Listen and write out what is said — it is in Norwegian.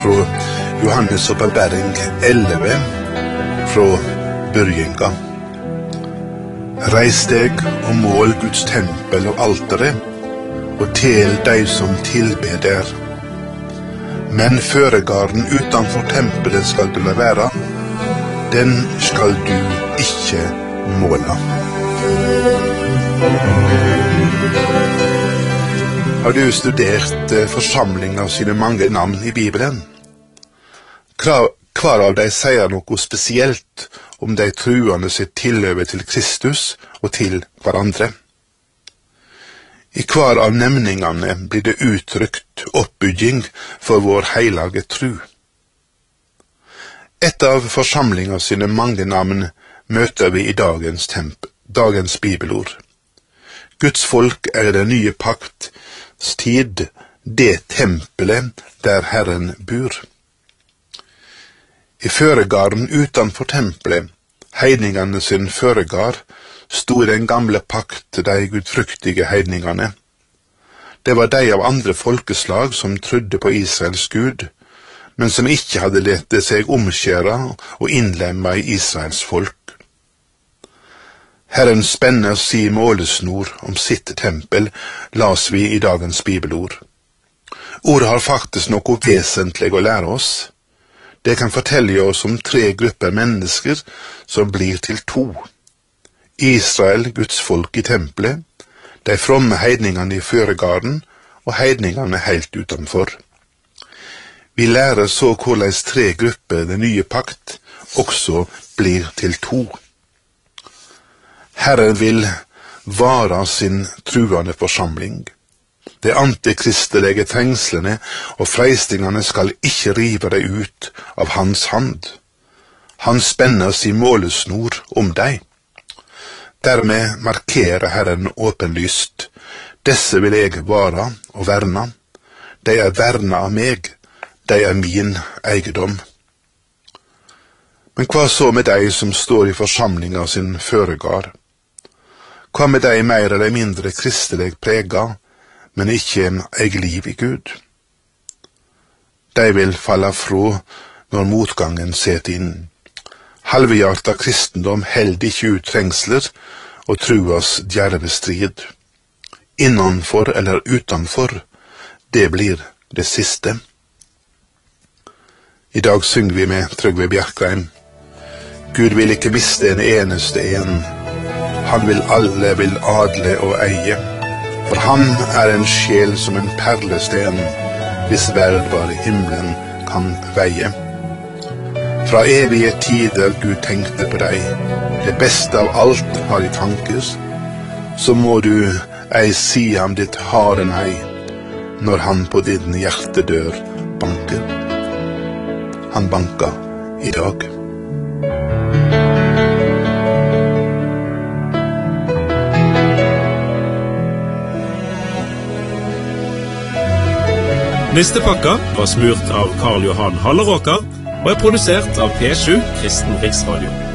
Fra Johannes åpenbaring 11, fra börjinga. Reis deg og mål Guds tempel og altere, og tel deg som tilber der. Men føregarden utanfor tempelet skal du la være, den skal du ikke måle. Har du studert forsamlinga sine mange navn i Bibelen? Hver av de sier noe spesielt om de truende sitt tilhøve til Kristus og til hverandre. I hver av nemningene blir det uttrykt oppbygging for vår heilage tru. Et av forsamlinga sine mange navn møter vi i dagens bibelord. Guds folk er den nye pakts tid, det tempelet der Herren bor. I føregarden utanfor tempelet, heidningene sin føregard, stod den gamle pakt de gudfryktige heidningene. Det var de av andre folkeslag som trodde på Israels Gud, men som ikke hadde lett seg omskjære og innlemme i Israels folk. Herren spenner si målesnor om sitt tempel, las vi i dagens bibelord. Ordet har faktisk noe vesentlig å lære oss. Det kan fortelle oss om 3 grupper mennesker som blir til 2. Israel, Guds folk i tempelet, de fromme heidningene i føregarden og heidningene helt utenfor. Vi lærer så hvordan 3 grupper den nye pakt også blir til 2. Herren vil vare sin truende forsamling. De antikristelige trengslene og freistingene skal ikke rive deg ut av hans hand. Han spenner sin målesnor om deg. Dermed markerer Herren åpenlyst: disse vil jeg vare og verne. De er verna av meg, de er min eiendom. Men hva så med de som står i forsamlinga sin føregard? Hva med de mer eller mindre kristelig prega, men ikke eig liv i Gud? De vil falle fra når motgangen setter inn. Halvhjerta kristendom held ikke ut trengsler og truas djerve strid. Innanfor eller utanfor, det blir det siste. I dag synger vi med Trygve Bjerkreim. Gud vil ikke miste en eneste en. Han vil alle vil adle og eie. For han er en sjel som en perlesten, hvis verd bare himmelen kan veie. Fra evige tider Gud tenkte på deg, det beste av alt har i tankes, så må du ei si ham ditt harde nei, når han på din hjertedør banker. Han banka i dag. Neste pakka var smurt av Karl Johan Halleråker og er produsert av P7 Kristen Riksradio.